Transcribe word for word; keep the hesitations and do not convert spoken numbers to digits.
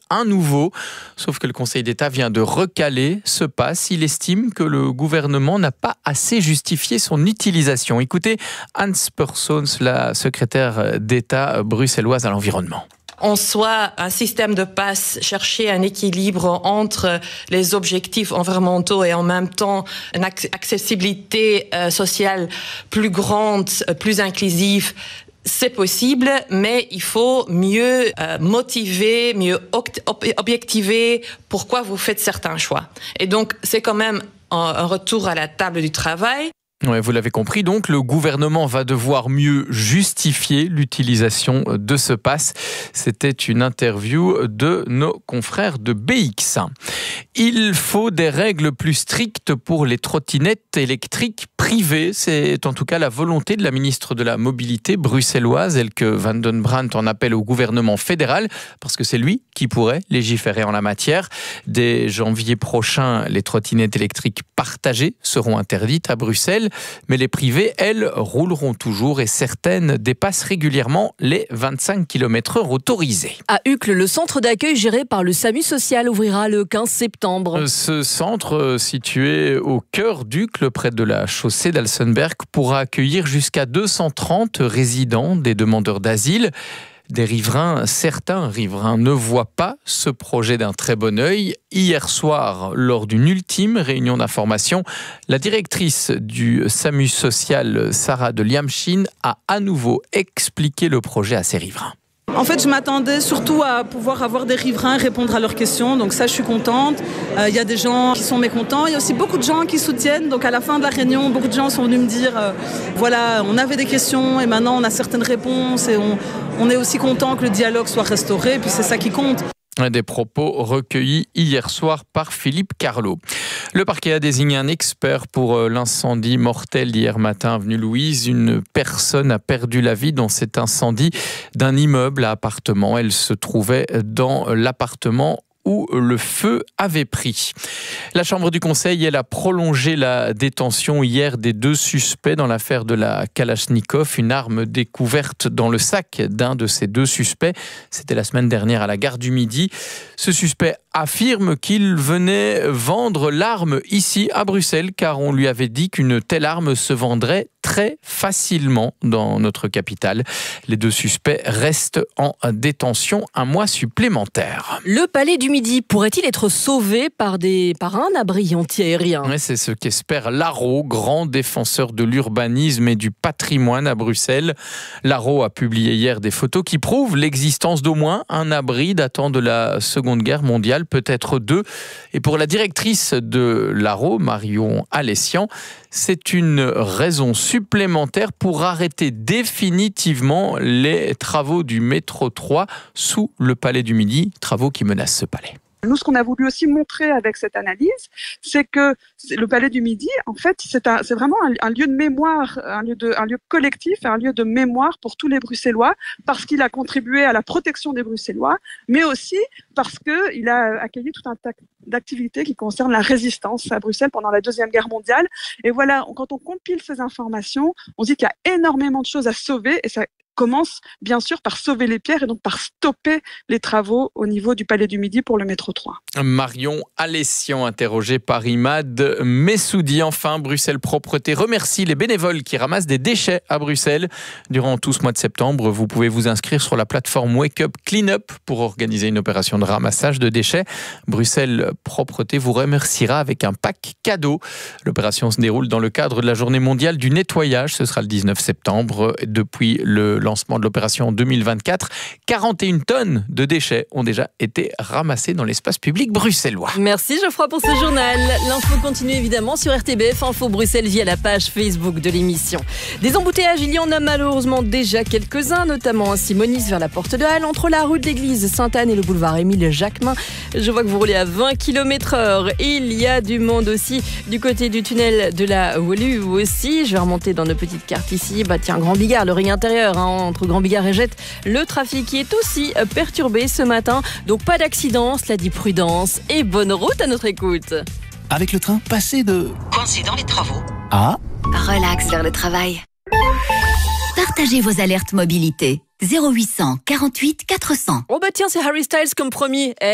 un nouveau. Sauf que le Conseil d'État vient de recaler ce pass. Il estime que le gouvernement n'a pas assez justifié son utilisation. Écoutez Hans Persons, la secrétaire d'État bruxelloise à l'environnement. En soi, un système de passe, chercher un équilibre entre les objectifs environnementaux et en même temps une accessibilité sociale plus grande, plus inclusive, c'est possible, mais il faut mieux euh, motiver, mieux objectiver pourquoi vous faites certains choix. Et donc, c'est quand même un, un retour à la table du travail. Ouais, vous l'avez compris, donc le gouvernement va devoir mieux justifier l'utilisation de ce pass. C'était une interview de nos confrères de B X. Il faut des règles plus strictes pour les trottinettes électriques privées. C'est en tout cas la volonté de la ministre de la Mobilité bruxelloise, Elke van den Brandt, en appelle au gouvernement fédéral, parce que c'est lui qui pourrait légiférer en la matière. Dès janvier prochain, les trottinettes électriques partagées seront interdites à Bruxelles. Mais les privées, elles, rouleront toujours et certaines dépassent régulièrement les vingt-cinq kilomètres heure autorisés. À Uccle, le centre d'accueil géré par le SAMU social ouvrira le quinze septembre. Ce centre, situé au cœur d'Uccle, près de la chaussée d'Alsenberg, pourra accueillir jusqu'à deux cent trente résidents, des demandeurs d'asile. Des riverains, certains riverains ne voient pas ce projet d'un très bon œil. Hier soir, lors d'une ultime réunion d'information, la directrice du SAMU social, Sarah de Liamchin, a à nouveau expliqué le projet à ses riverains. En fait, je m'attendais surtout à pouvoir avoir des riverains répondre à leurs questions. Donc ça, je suis contente. Il euh, y a des gens qui sont mécontents. Il y a aussi beaucoup de gens qui soutiennent. Donc à la fin de la réunion, beaucoup de gens sont venus me dire euh, voilà, on avait des questions et maintenant on a certaines réponses. Et on, on est aussi content que le dialogue soit restauré. Et puis c'est ça qui compte. Des propos recueillis hier soir par Philippe Carlo. Le parquet a désigné un expert pour l'incendie mortel d'hier matin avenue Louise. Une personne a perdu la vie dans cet incendie d'un immeuble à appartement. Elle se trouvait dans l'appartement où le feu avait pris. La Chambre du Conseil, elle a prolongé la détention hier des deux suspects dans l'affaire de la Kalachnikov, une arme découverte dans le sac d'un de ces deux suspects. C'était la semaine dernière à la gare du Midi. Ce suspect affirme qu'il venait vendre l'arme ici à Bruxelles car on lui avait dit qu'une telle arme se vendrait très facilement dans notre capitale. Les deux suspects restent en détention un mois supplémentaire. Le palais du Midi pourrait-il être sauvé par, des, par un abri anti-aérien ? Ouais, c'est ce qu'espère l'Aro, grand défenseur de l'urbanisme et du patrimoine à Bruxelles. L'Aro a publié hier des photos qui prouvent l'existence d'au moins un abri datant de la Seconde Guerre mondiale, peut-être deux. Et pour la directrice de l'Aro, Marion Alessian, c'est une raison supplémentaire pour arrêter définitivement les travaux du métro trois sous le Palais du Midi, travaux qui menacent ce palais. Nous, ce qu'on a voulu aussi montrer avec cette analyse, c'est que le Palais du Midi, en fait, c'est, un, c'est vraiment un, un lieu de mémoire, un lieu, de, un lieu collectif, un lieu de mémoire pour tous les Bruxellois, parce qu'il a contribué à la protection des Bruxellois, mais aussi parce qu'il a accueilli tout un tas d'activités qui concernent la résistance à Bruxelles pendant la Deuxième Guerre mondiale. Et voilà, quand on compile ces informations, on dit qu'il y a énormément de choses à sauver, et ça commence bien sûr par sauver les pierres et donc par stopper les travaux au niveau du Palais du Midi pour le métro trois. Marion Alessian, interrogée par Imad Messoudi. Enfin, Bruxelles Propreté remercie les bénévoles qui ramassent des déchets à Bruxelles. Durant tout ce mois de septembre, vous pouvez vous inscrire sur la plateforme Wake Up Clean Up pour organiser une opération de ramassage de déchets. Bruxelles Propreté vous remerciera avec un pack cadeau. L'opération se déroule dans le cadre de la journée mondiale du nettoyage. Ce sera le dix-neuf septembre. Depuis le lancement de l'opération en deux mille vingt-quatre, quarante et une tonnes de déchets ont déjà été ramassés dans l'espace public bruxellois. Merci Geoffroy pour ce journal. L'info continue évidemment sur R T B F Info Bruxelles via la page Facebook de l'émission. Des embouteillages, il y en a malheureusement déjà quelques-uns, notamment à Simonis vers la Porte de Halle, entre la rue de l'Église Sainte-Anne et le boulevard Émile Jacquemin. Je vois que vous roulez à vingt kilomètres heure. Il y a du monde aussi du côté du tunnel de la Woluwe aussi. Je vais remonter dans nos petites cartes ici. Bah tiens, Grand Bigard, le ring intérieur, hein, entre Grand Bigard et Jette, le trafic qui est aussi perturbé ce matin. Donc pas d'accident, cela dit prudence et bonne route à notre écoute. Avec le train, passez de... coincé dans les travaux. Ah. Relax vers le travail. Partagez vos alertes mobilité. zéro huit cent quarante-huit quatre cents. Oh bah tiens, c'est Harry Styles comme promis.